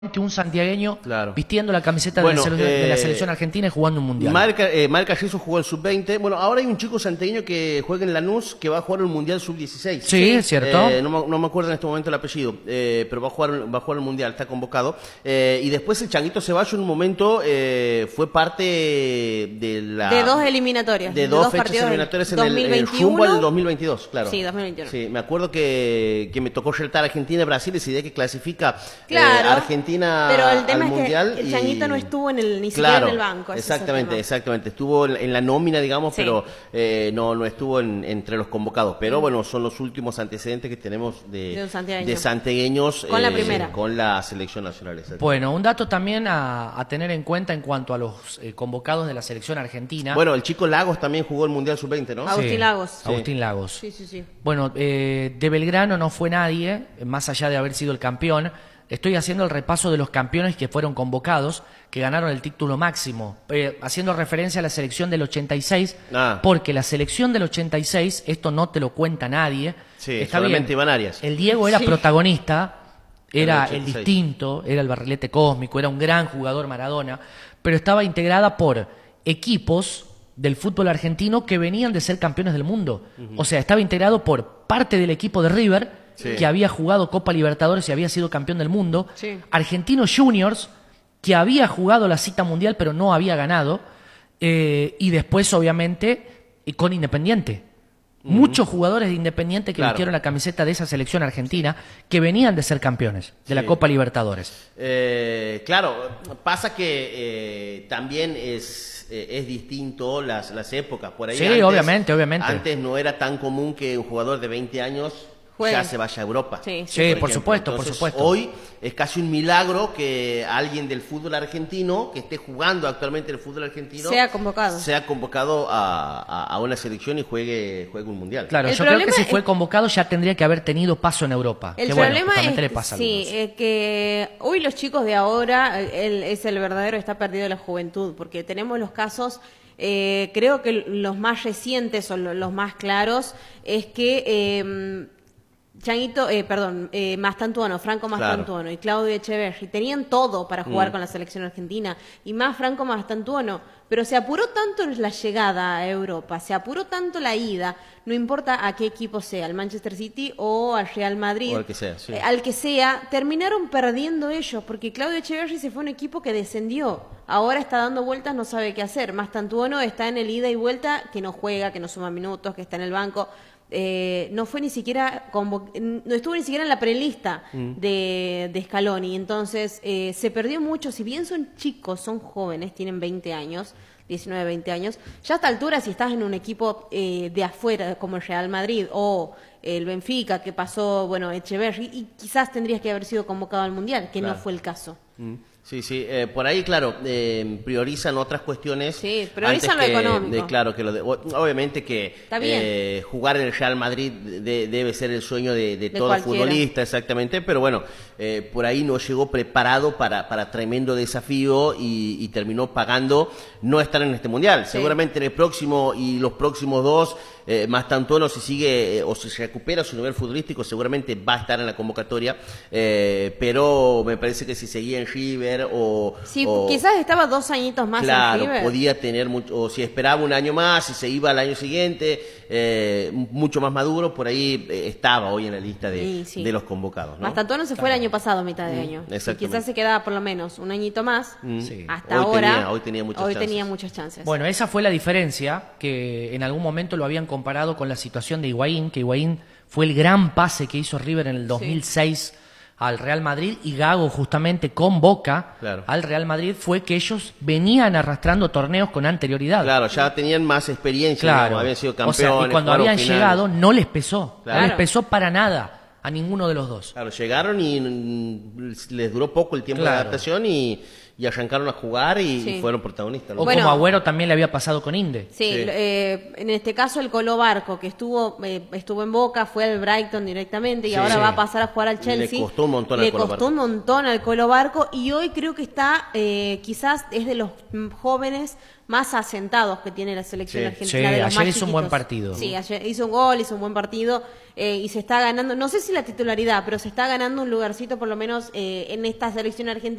un santiagueño Claro. vistiendo la camiseta Bueno, de la selección argentina y jugando un mundial. Marca Jesús jugó el sub-20. Bueno, ahora hay un chico santiagueño que juega en Lanús que va a jugar el mundial sub-16. Sí, es cierto. No me acuerdo en este momento el apellido, pero va a jugar el mundial, está convocado. Y después el Changuito Ceballos en un momento fue parte de dos eliminatorias. De dos fechas eliminatorias en el rumbo al 2022, claro. Sí, 2021. Sí, me acuerdo que me tocó retar Argentina-Brasil, esa idea que clasifica Claro, Argentina pero el tema al es mundial. que el Changuito no estuvo ni claro, siquiera en el banco. Exactamente. Estuvo en la nómina, digamos, sí, pero no estuvo entre los convocados. Pero bueno, son los últimos antecedentes que tenemos de santiagueños con la primera. Con la selección nacional. Bueno, un dato también a tener en cuenta en cuanto a los convocados de la selección argentina. Bueno, el chico Lagos también jugó el mundial sub-20, ¿no? Agustín Lagos. Sí. Agustín Lagos. Sí. Bueno, de Belgrano no fue nadie, más allá de haber sido el campeón. Estoy haciendo el repaso de los campeones que fueron convocados, que ganaron el título máximo, haciendo referencia a la selección del 86, porque la selección del 86, esto no te lo cuenta nadie. Sí, está solamente bien. Iván Arias. El Diego era protagonista, era el distinto, era el barrilete cósmico, era un gran jugador Maradona, pero estaba integrada por equipos del fútbol argentino que venían de ser campeones del mundo. O sea, estaba integrado por parte del equipo de River, que había jugado Copa Libertadores y había sido campeón del mundo, Argentinos Juniors, que había jugado la cita mundial pero no había ganado, y después obviamente con Independiente. Muchos jugadores de Independiente que vistieron la camiseta de esa selección argentina que venían de ser campeones de la Copa Libertadores. Claro, pasa que también es distinto las épocas. Por ahí sí, antes, obviamente. Antes no era tan común que un jugador de 20 años ya se vaya a Europa. Sí, por supuesto, Entonces, por supuesto. Hoy es casi un milagro que alguien del fútbol argentino, que esté jugando actualmente el fútbol argentino, sea convocado a una selección y juegue un mundial. Claro, yo creo que si fue convocado ya tendría que haber tenido paso en Europa. El que problema bueno, es le pasa que hoy los chicos de ahora, él es el verdadero, está perdido la juventud, porque tenemos los casos. Creo que los más recientes o los más claros es que Franco Mastantuono y Claudio Echeverri tenían todo para jugar con la selección argentina, y más Franco Mastantuono, pero se apuró tanto la llegada a Europa, se apuró tanto la ida, no importa a qué equipo sea, al Manchester City o al Real Madrid, o al que sea, al que sea, terminaron perdiendo ellos, porque Claudio Echeverri se fue a un equipo que descendió, ahora está dando vueltas, no sabe qué hacer. Mastantuono está en el ida y vuelta, que no juega, que no suma minutos, que está en el banco. No fue ni siquiera no estuvo ni siquiera en la prelista de Scaloni, entonces se perdió mucho. Si bien son chicos, son jóvenes, tienen 20 años, 19, 20 años, ya a esta altura, si estás en un equipo de afuera como el Real Madrid o el Benfica, que pasó, Echeverri, y quizás tendrías que haber sido convocado al Mundial, que no fue el caso. Sí, por ahí, claro, priorizan otras cuestiones. Sí, priorizan lo económico. Claro, obviamente que jugar en el Real Madrid debe ser el sueño de todo futbolista, exactamente, pero bueno, por ahí no llegó preparado para tremendo desafío y terminó pagando no estar en este Mundial. Seguramente en el próximo y los próximos dos, Mastantuono, si sigue o si se recupera su nivel futbolístico, seguramente va a estar en la convocatoria, pero me parece que si seguía en River quizás estaba 2 añitos más en River, podía tener mucho, o si esperaba un año más, si se iba al año siguiente, mucho más maduro, por ahí estaba hoy en la lista de los convocados, ¿no? Mastantuono se fue el año pasado, a mitad de año, y quizás se quedaba por lo menos un añito más. Hasta hoy tenía muchas chances. Bueno, esa fue la diferencia, que en algún momento lo habían comparado con la situación de Higuaín, que Higuaín fue el gran pase que hizo River en el 2006 al Real Madrid, y Gago justamente con Boca al Real Madrid, fue que ellos venían arrastrando torneos con anterioridad. Claro, ya tenían más experiencia, habían sido campeones. Y cuando habían llegado no les pesó, no les pesó para nada a ninguno de los dos. Claro, llegaron y les duró poco el tiempo de adaptación y y arrancaron a jugar y fueron protagonistas. O como Agüero también le había pasado con Inde. Sí, en este caso el Colo Barco, que estuvo en Boca, fue al Brighton directamente y ahora va a pasar a jugar al Chelsea. Le costó un montón al Colo Barco y hoy creo que está, quizás es de los jóvenes más asentados que tiene la selección argentina. De los ayer hizo un buen partido. Sí, ayer hizo un gol, hizo un buen partido y se está ganando, no sé si la titularidad, pero se está ganando un lugarcito por lo menos en esta selección argentina.